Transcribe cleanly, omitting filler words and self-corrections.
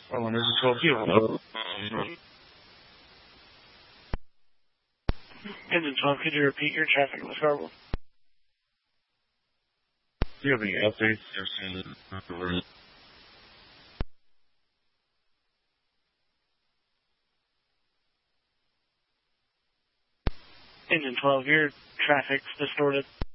Oh, and there's a 12 kilo. Engine 12, could you repeat your traffic in the Scarborough? Do you have any updates? Engine 12, your traffic's distorted.